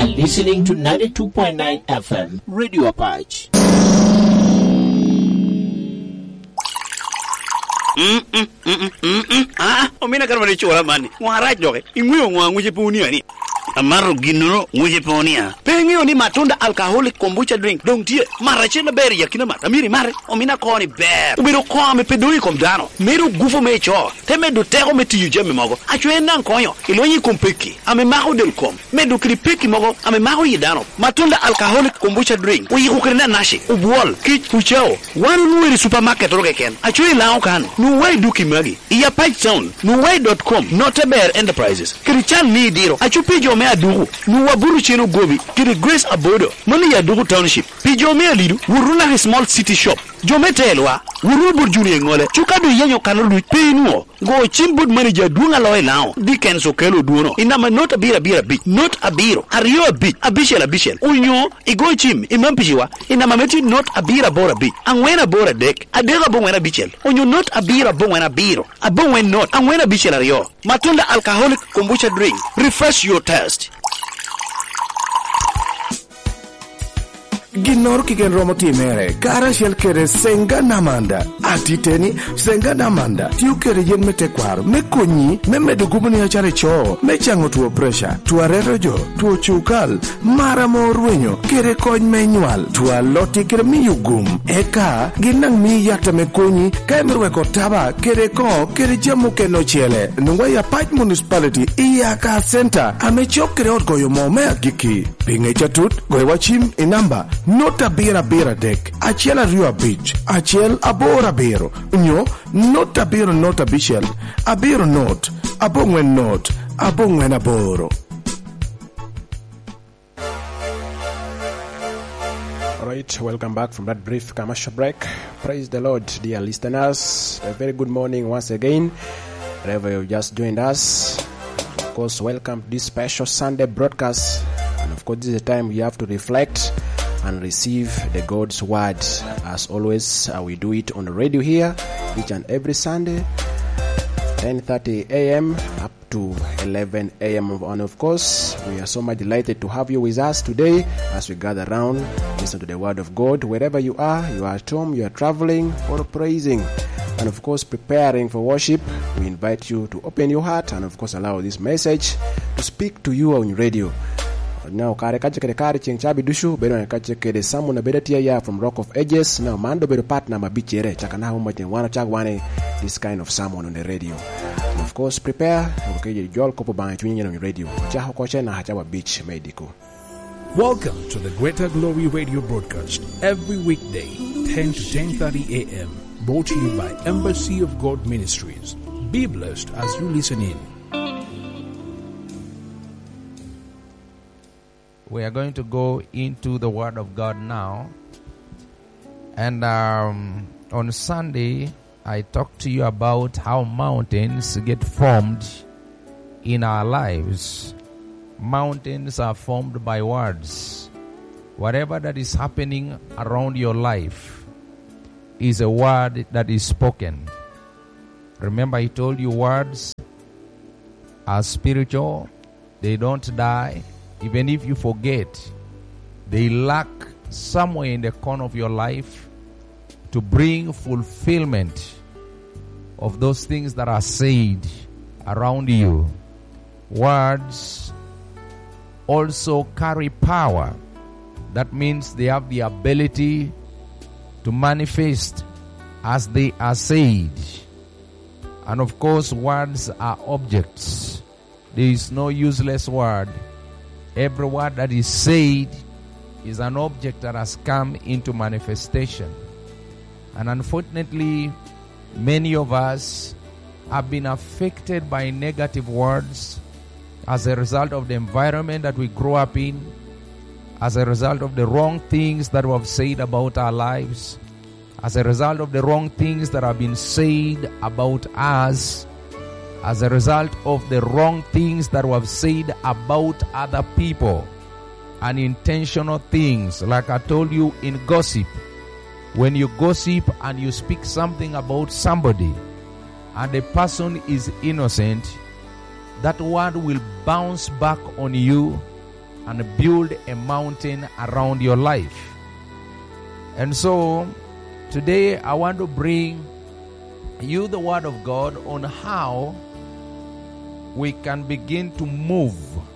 listening to 92.9 FM Radio Apache. Omina karmani chora mani. Ngwaraj doge. Ingwe ngwangu puni ani. Amaro ginoro nguje ponia. Pengi ni matunda alcoholic kombucha drink. Dong tie marache na beri yakina mata miri mare. Omina koni ber. Ubiro kwa me pedui kom dano. Meru gufo me cho. Teme do tego me tiyuje me mogo. Achwe nan konyo. Ilonyi kompeki. Ame maho del kom. Me do kripeki mogo. Ame maho yidano. Matunda alcoholic kombucha drink. Uyi kukrina nashi. Ubuol. Kich uchao. Wanu nuweri supermarket roge ken. Achwe lao kan. Nuwai duki magi. Iya page sound. Nuwai.com. Noteber Enterprises. Kirichan ni diro. Achupijo me adugu. Nuwaburu cheno gobi. Kiri Grace Abodo. Mani ya dugu township. Pijo me alidu. Wuruna small city shop. Jome telwa. Wuru burjuni ngole. Chukadu yenyo kanolu. Pinuo. Go chimbud manager dunga loe lao. Diken so kelo duono. Inama not abira bich. Not abiro. Ario bich. Abishel. Unyo. Igo chim. Imampishiwa. Inama meti not abira bora bich. Angwena bora dek. Adega bongwena bichel. Unyo not abira bongwena biro. Abongwen not. Angwena bichel ario. Matunda alcoholic kombucha drink. Refresh your taste. Ginor kigen romo timere kara shel kere senga namanda atiteni senga namanda tiu kere yen mete kwaro me konyi me medo gubuni achare cho me chango tuo pressure tuo rerojo tuo chukal mara morwenyo kere kony menyual tuo loti kere miyugum eka ginang mi yata me konyi kaemerwe kotaba kere ko kere jamu keno chele nungwa ya Pach Municipality Iyaka Center amechok kere ot goyo mome agiki pinge chatut goyo wachim inamba Nota bira dek. Achiel ario beach. Achiel abora biro. Nyo. Nota biro nota bichel. Abiro not. Abongwen not. Abongwen aboro. Alright, welcome back from that brief commercial break. Praise the Lord, dear listeners. A very good morning once again. Wherever you just joined us. Of course, welcome to this special Sunday broadcast. And of course, this is the time you have to reflect and receive the God's word. As always, we do it on the radio here each and every Sunday, 10:30 a.m. up to 11 a.m. And of course, we are so much delighted to have you with us today as we gather around, listen to the word of God. Wherever you are at home, you are traveling or praising, and of course preparing for worship, we invite you to open your heart and of course allow this message to speak to you on radio. Now kare ching chabi dushu bedo kache kede samu na bedatia ya from Rock of Ages. Now mando bedo partner mabichere chakana humote wana chagwane this kind of sermon on the radio. And of course prepare okay jol kopo bang tunyenya on radio chaho koche na hachawa beach medico. Welcome to the Greater Glory Radio broadcast every weekday 10 to 10:30 a.m. brought to you by Embassy of God Ministries. Be blessed as you listen in. We are going to go into the Word of God now. And on Sunday, I talked to you about how mountains get formed in our lives. Mountains are formed by words. Whatever that is happening around your life is a word that is spoken. Remember, I told you words are spiritual. They don't die. Even if you forget, they lack somewhere in the corner of your life to bring fulfillment of those things that are said around you. Words also carry power. That means they have the ability to manifest as they are said. And of course, words are objects. There is no useless word. Every word that is said is an object that has come into manifestation. And unfortunately, many of us have been affected by negative words as a result of the environment that we grow up in, as a result of the wrong things that we have said about our lives, as a result of the wrong things that have been said about us, as a result of the wrong things that we have said about other people, unintentional things. Like I told you in gossip, when you gossip and you speak something about somebody and the person is innocent, that word will bounce back on you and build a mountain around your life. And so today I want to bring you the word of God on how we can begin to move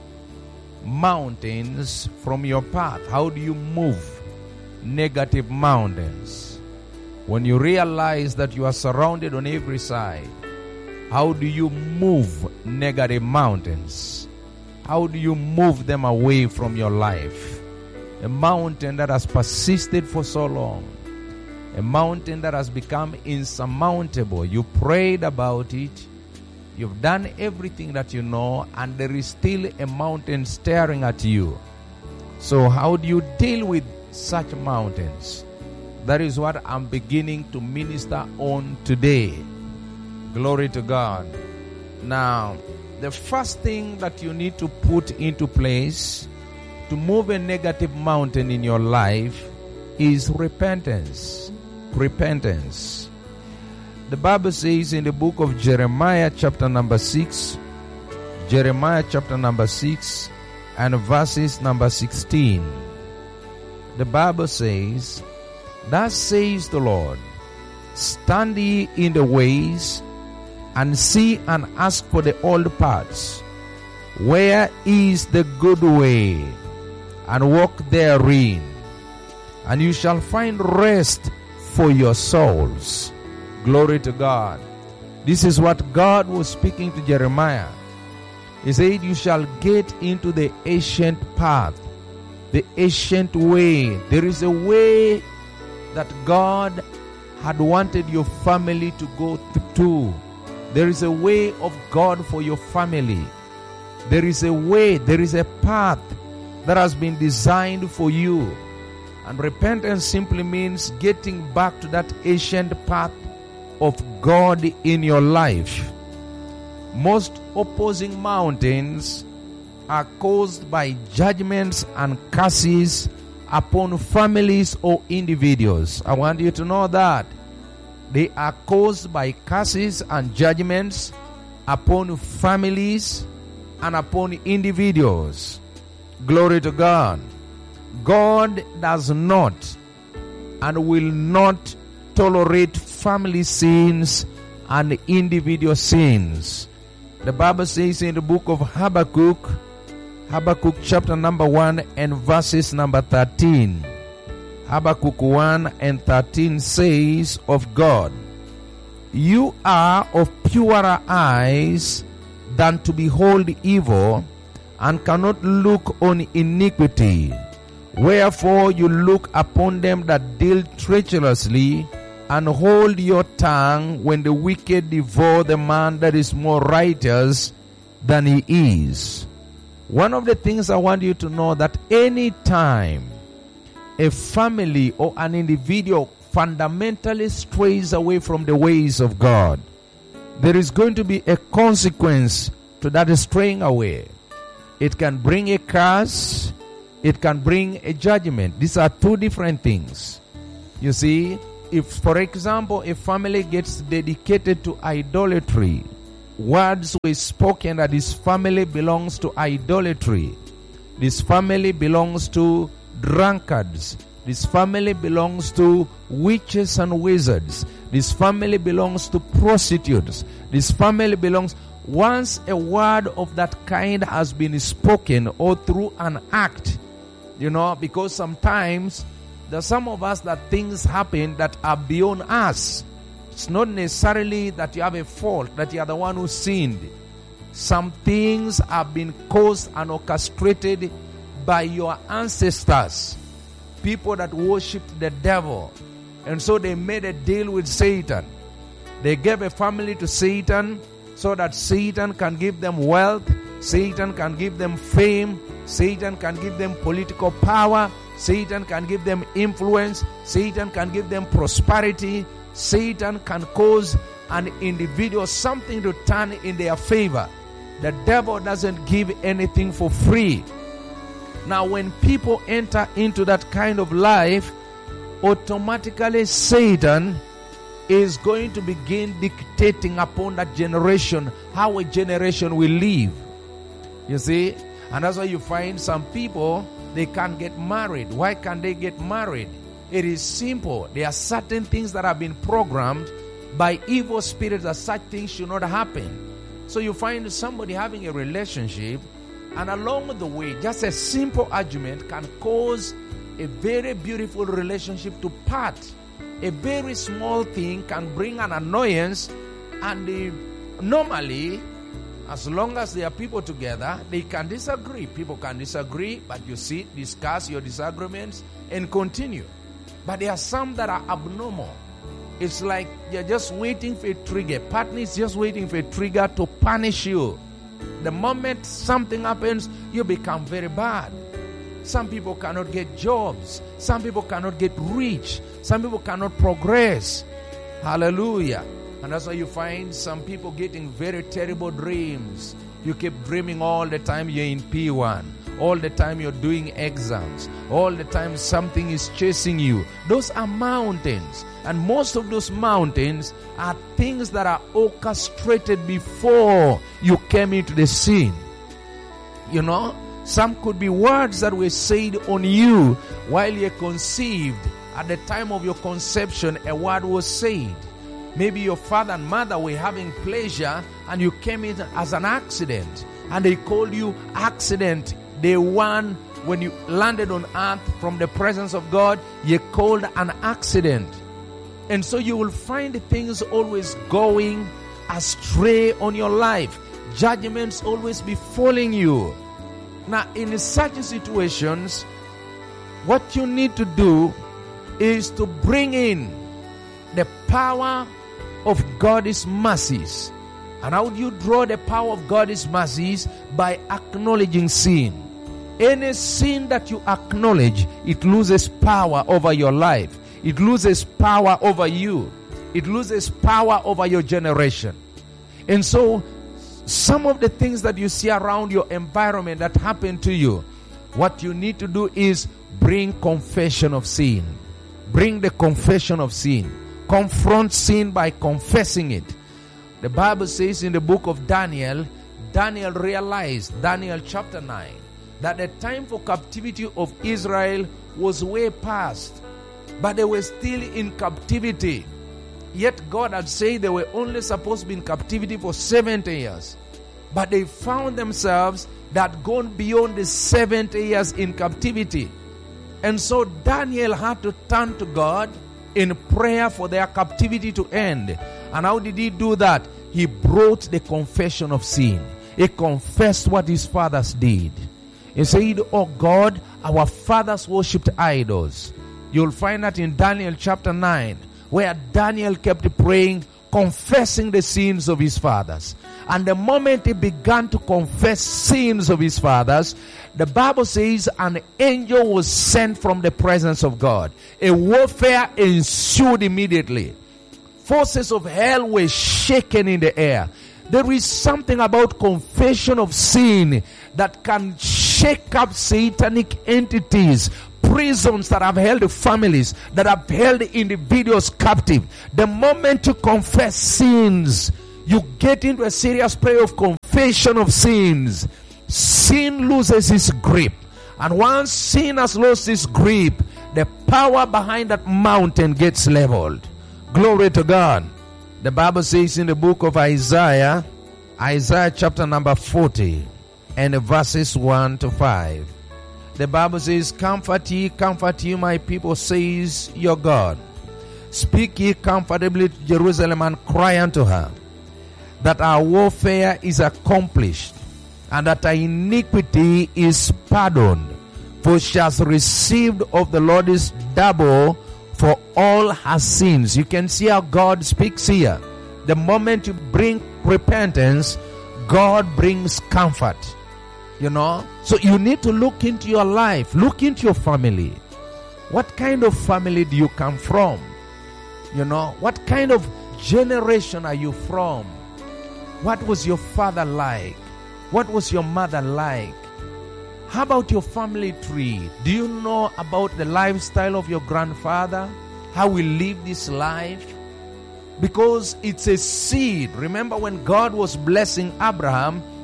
mountains from your path. How do you move negative mountains? When you realize that you are surrounded on every side, how do you move negative mountains? How do you move them away from your life? A mountain that has persisted for so long, a mountain that has become insurmountable. You prayed about it, you've done everything that you know, and there is still a mountain staring at you. So how do you deal with such mountains? That is what I'm beginning to minister on today. Glory to God. Now, the first thing that you need to put into place to move a negative mountain in your life is repentance. Repentance. The Bible says in the book of Jeremiah chapter number 6, Jeremiah chapter number 6 and verses number 16. The Bible says, "Thus says the Lord, stand ye in the ways, and see and ask for the old paths. Where is the good way? And walk therein, and you shall find rest for your souls." Glory to God. This is what God was speaking to Jeremiah. He said, you shall get into the ancient path, the ancient way. There is a way that God had wanted your family to go to. There is a way of God for your family. There is a way, there is a path that has been designed for you. And repentance simply means getting back to that ancient path of God in your life. Most opposing mountains are caused by judgments and curses upon families or individuals. I want you to know that. They are caused by curses and judgments upon families and upon individuals. Glory to God. God does not and will not tolerate family sins and individual sins. The Bible says in the book of Habakkuk, Habakkuk chapter number 1 and verses number 13. Habakkuk 1 and 13 says of God, "You are of purer eyes than to behold evil, and cannot look on iniquity. Wherefore you look upon them that deal treacherously, and hold your tongue when the wicked devour the man that is more righteous than he is." One of the things I want you to know, that any time a family or an individual fundamentally strays away from the ways of God, there is going to be a consequence to that straying away. It can bring a curse, it can bring a judgment. These are two different things. You see, if, for example, a family gets dedicated to idolatry, words were spoken that this family belongs to idolatry, this family belongs to drunkards, this family belongs to witches and wizards, this family belongs to prostitutes, this family belongs... Once a word of that kind has been spoken, or through an act, you know, because sometimes there are some of us that things happen that are beyond us. It's not necessarily that you have a fault, that you are the one who sinned. Some things have been caused and orchestrated by your ancestors, people that worshipped the devil. And so they made a deal with Satan. They gave a family to Satan so that Satan can give them wealth, Satan can give them fame, Satan can give them political power, Satan can give them influence, Satan can give them prosperity, Satan can cause an individual something to turn in their favor. The devil doesn't give anything for free. Now, when people enter into that kind of life, automatically Satan is going to begin dictating upon that generation how a generation will live. You see, And that's why you find some people, they can't get married. Why can't they get married? It is simple. There are certain things that have been programmed by evil spirits that such things should not happen. So you find somebody having a relationship, and along the way, just a simple argument can cause a very beautiful relationship to part. A very small thing can bring an annoyance, and normally, as long as there are people together, they can disagree. People can disagree, but you sit, discuss your disagreements, and continue. But there are some that are abnormal. It's like you're just waiting for a trigger. Partner is just waiting for a trigger to punish you. The moment something happens, you become very bad. Some people cannot get jobs. Some people cannot get rich. Some people cannot progress. Hallelujah. And that's why you find some people getting very terrible dreams. You keep dreaming all the time you're in P1. All the time you're doing exams. All the time something is chasing you. Those are mountains. And most of those mountains are things that are orchestrated before you came into the scene. You know, some could be words that were said on you while you conceived. At the time of your conception, a word was said. Maybe your father and mother were having pleasure and you came in as an accident. And they called you accident. Day one, when you landed on earth from the presence of God, you called an accident. And so you will find things always going astray on your life. Judgments always befalling you. Now, in such situations, what you need to do is to bring in the power of God's mercies. And how do you draw the power of God's mercies? By acknowledging sin. Any sin that you acknowledge, it loses power over your life. It loses power over you. It loses power over your generation. And so, some of the things that you see around your environment that happen to you, what you need to do is bring confession of sin. Bring the confession of sin. Confront sin by confessing it. The Bible says in the book of Daniel, Daniel realized, Daniel chapter 9, that the time for captivity of Israel was way past. But they were still in captivity. Yet God had said they were only supposed to be in captivity for 70 years. But they found themselves that gone beyond the 70 years in captivity. And so Daniel had to turn to God in prayer for their captivity to end. And how did he do that? He brought the confession of sin. He confessed what his fathers did. He said, "Oh God, our fathers worshipped idols." You'll find that in Daniel chapter 9, where Daniel kept praying, confessing the sins of his fathers. And the moment he began to confess sins of his fathers, the Bible says an angel was sent from the presence of God. A warfare ensued immediately. Forces of hell were shaken in the air. There is something about confession of sin that can shake up satanic entities, prisons that have held families, that have held individuals captive. The moment you confess sins, you get into a serious prayer of confession of sins. Sin loses its grip. And once sin has lost its grip, the power behind that mountain gets leveled. Glory to God. The Bible says in the book of Isaiah, Isaiah chapter number 40 and verses 1 to 5. The Bible says, comfort ye, my people, says your God. Speak ye comfortably to Jerusalem and cry unto her, that our warfare is accomplished, and that our iniquity is pardoned. For she has received of the Lord is double for all her sins. You can see how God speaks here. The moment you bring repentance, God brings comfort. You know, so you need to look into your life, look into your family. What kind of family do you come from? You know, what kind of generation are you from? What was your father like? What was your mother like? How about your family tree? Do you know about the lifestyle of your grandfather? How he lived his life? Because it's a seed. Remember when God was blessing Abraham,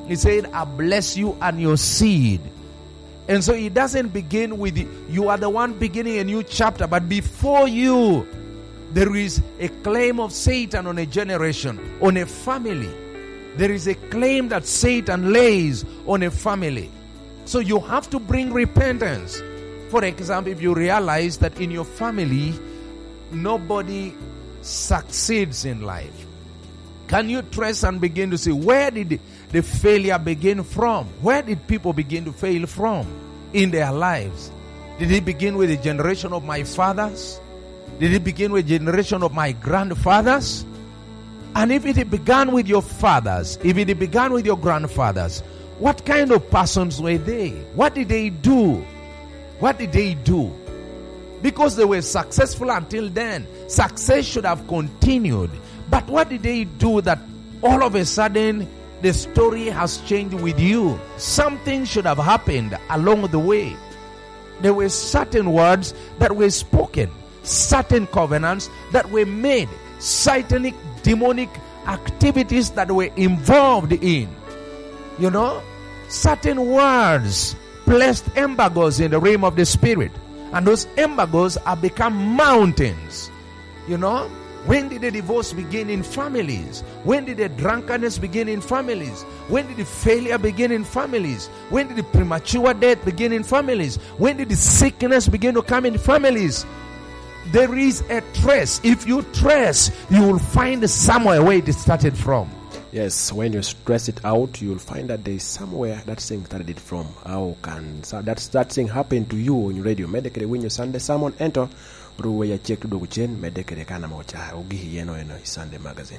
He said, I bless you and your seed. And so it doesn't begin with you are the one beginning a new chapter, but before you, there is a claim of Satan on a generation, on a family. There is a claim that Satan lays on a family. So you have to bring repentance. For example, if you realize that in your family, nobody succeeds in life, can you trace and begin to see where did the failure begin from? Where did people begin to fail from in their lives? Did it begin with the generation of my fathers? Did it begin with the generation of my grandfathers? And if it began with your fathers, if it began with your grandfathers, what kind of persons were they? What did they do? What did they do? Because they were successful until then. Success should have continued. But what did they do that all of a sudden the story has changed with you? Something should have happened along the way. There were certain words that were spoken, certain covenants that were made, satanic, demonic activities that were involved in. You know, certain words placed embargoes in the realm of the spirit. And those embargoes have become mountains. You know, when did the divorce begin in families? When did the drunkenness begin in families? When did the failure begin in families? When did the premature death begin in families? When did the sickness begin to come in families? There is a trace. If you trace, you will find somewhere where it started from. Yes, when you stress it out, you'll find that there is somewhere that thing started it from. How can that thing happen to you on your radio? Medicare when your Sunday sermon enter, ruwe ya check to chen medicare kana mocha ugi yeno Sunday magazine.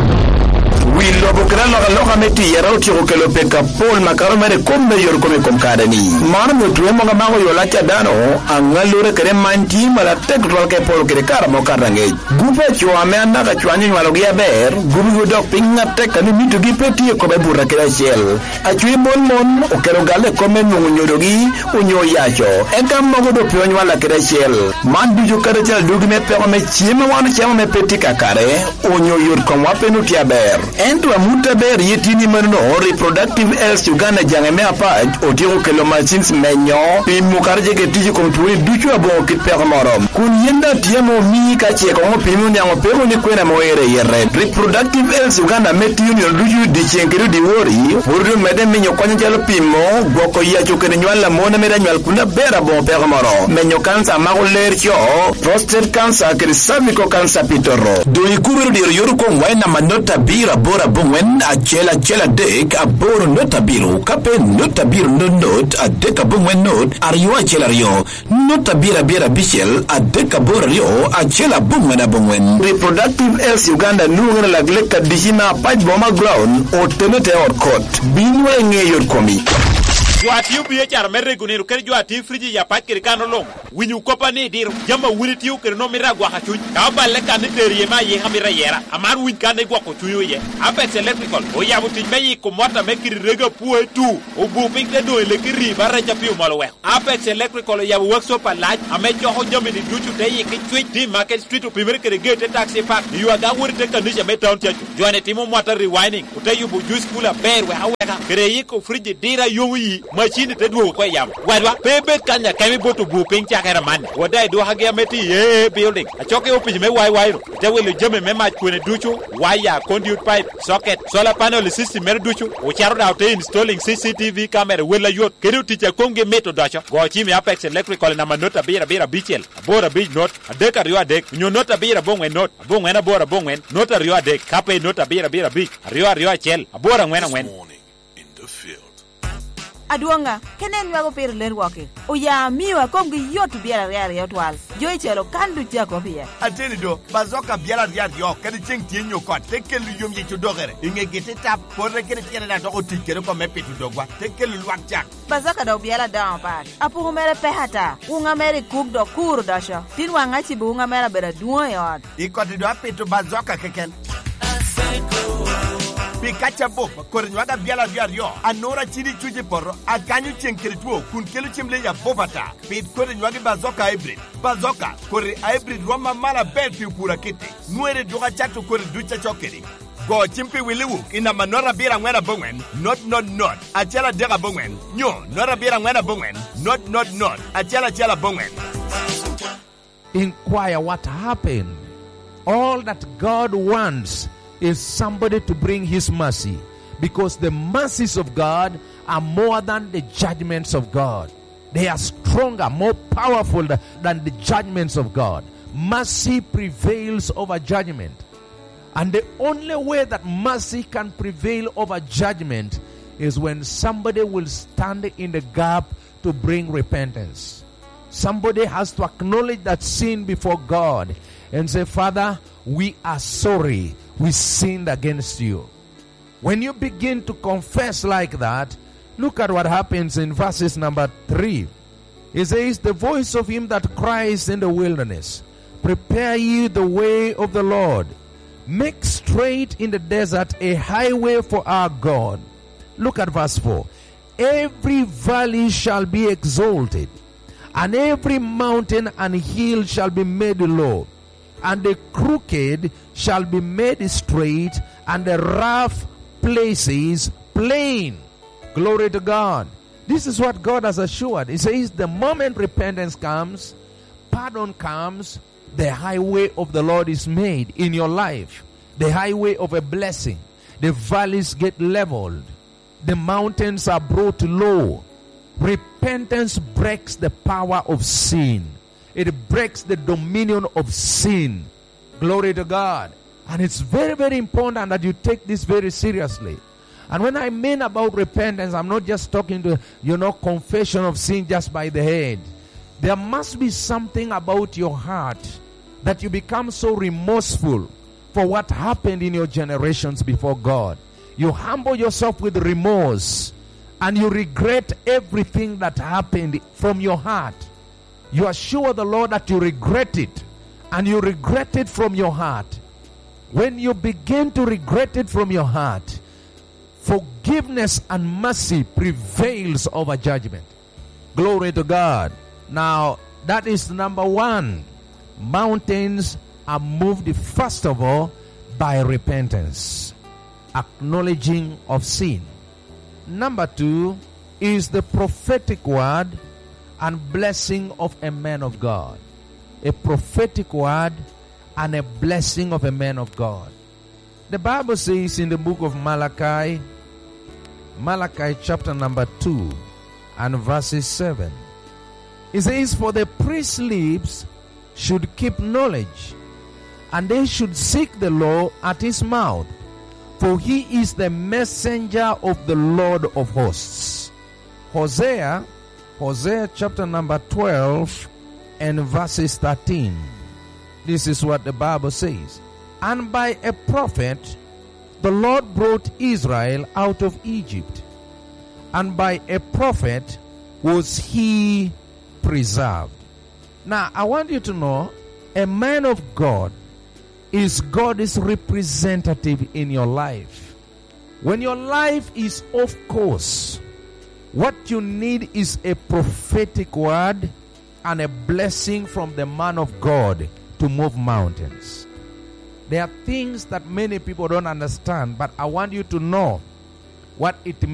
We lobo gran loga meti yara uti ko kelo peka Paul makaro mere komme yor komme kom kadani man mo tuwe mo ngama yo la cha dano angalure kere manti mala tek rol ke Paul kere kara mo karange gupe chwa me anda ka chwani malogia ber gubu go dok pinga tek ani mitu gi peti ko be burra kera shel a chwi mon o kero gale komme no nyorogi unyo yacho enkam mo go do pyo nyala kera shel man du jo kare chal dugi me pe me chima wan chama me peti kakare unyo yor kom wapenu tia ber Ento amuta ber yetini marno reproductive health Uganda jangeme apaj otiro kelo machines menyo pimu karje ke tiji komturi duchu abo ki permorom kun yenda tiemo mi ka che ko pimu nyango pero ni kwena moere yere reproductive health Uganda meti union duchu di chenkero di wori wurdu mede menyo kwanya jalo pimo goko ya chokene nywala mona meda nywal kuna bera bo permoro menyo cancer maguler cho prostate cancer ke cervical cancer pitoro do ikubero di yoru ko waina manota bira bora bongwen a chela dek a boro nota biro kape nota biro not a deka bongwen not ariwa chela rio nota bira bichel a deka bora rio a chela bongwen a bongwen reproductive health Uganda nungana lagleka dijima paj boma ground o tenete or court binwa nge yor komi Juati ubi echar merre gunero ker juati friji ya pat ker kano long winyu kopani dir jama wuliti u ker no mira gwa hachu ka balle kan terie ma ye hamira yera amar win kan gwa ko tuyo ye Apex Electrical o ya buti meyi ko mota me kir rega puwe tu o bu pink de do le kiri barra ja piu malo we Apex Electrical ya workshop alaj ame joho jami ni duchu te yi ki tweet di market street o primer ker gate taxi park you aga wurte kan ni jame town chachu joane timo motor rewinding utayu bu juice cooler bear we aweka kere yi ko friji dira yowi machine te duo ko yam wadwa bebe kanya kemi boto bu ping chakera man wadai do hage meti ye building a choke opi me wai te wele jeme me ma kwene duchu wire conduit pipe socket solar panel system mer duchu o charo da te installing CCTV camera wela yot kedu ticha konge meto dacho go chimi Apex Electrical na manota bira bichel bora big note adeka rio adek nyo nota bira bongwen note bongwen na bora bongwen nota rio adek kape nota bira big rio chel abora ngwen Aduanga, kenen wago per ler wake. O ya miwa kom gi yotu biara riari yotwal. Joy chelo kandu jako pia. Ateni do, bazoka biara riari yo, kedi cheng tienyo kwa, teke lu yom ye chudogere. Inge gete tap, porre kedi tiene na toko tikere kwa mepe tudogwa, teke lu luak jak. Bazoka do biara down pad. Apu humere pehata, unga mere kuk do kuru dasho. Tin wanga chibu unga mere bera duwa yod. Iko tido apeto bazoka keken. Pikacha bopa korenwaga biala biario anora chiri chuje porro akanyu chenkeritwo kun kelu chimle ya bopata pit korenwaga bazoka hybrid kore hybrid roma mala bel pi pura kete nuere doga chatu kore ducha chokeri go chimpi wiliwu ina manora bira ngwena bongwen not achela dega bongwen nyo nora bira ngwena bongwen not achela bongwen. Inquire what happened. All that God wants is somebody to bring his mercy, because the mercies of God are more than the judgments of God. They are stronger, more powerful than the judgments of God. Mercy prevails over judgment. And the only way that mercy can prevail over judgment is when somebody will stand in the gap to bring repentance. Somebody has to acknowledge that sin before God and say, Father, we are sorry. We sinned against you. When you begin to confess like that, look at what happens in verses number 3. It says, the voice of him that cries in the wilderness, prepare ye the way of the Lord. Make straight in the desert a highway for our God. Look at verse 4. Every valley shall be exalted, and every mountain and hill shall be made low, and the crooked shall be made straight, and the rough places plain. Glory to God. This is what God has assured. He says the moment repentance comes, pardon comes, the highway of the Lord is made in your life. The highway of a blessing. The valleys get leveled. The mountains are brought low. Repentance breaks the power of sin. It breaks the dominion of sin. Glory to God. And it's very, very important that you take this very seriously. And when I mean about repentance, I'm not just talking to, confession of sin just by the head. There must be something about your heart that you become so remorseful for what happened in your generations before God. You humble yourself with remorse and you regret everything that happened from your heart. You assure the Lord that you regret it, and you regret it from your heart. When you begin to regret it from your heart, forgiveness and mercy prevails over judgment. Glory to God. Now, that is number one. Mountains are moved first of all by repentance, acknowledging of sin. Number two is the prophetic word and blessing of a man of God. A prophetic word and a blessing of a man of God. The Bible says in the book of Malachi chapter number 2 and verses 7. It says, for the priest's lips should keep knowledge, and they should seek the law at his mouth, for he is the messenger of the Lord of hosts. Hosea chapter number 12 and verses 13. This is what the Bible says. And by a prophet the Lord brought Israel out of Egypt, and by a prophet was he preserved. Now, I want you to know, a man of God is God's representative in your life. When your life is off course, what you need is a prophetic word and a blessing from the man of God to move mountains. There are things that many people don't understand, but I want you to know what it means.